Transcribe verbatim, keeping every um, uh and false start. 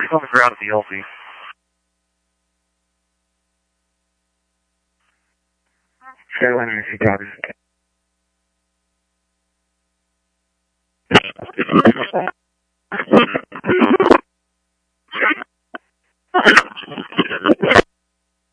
He's on the ground at the L C. Carolina, I see copies.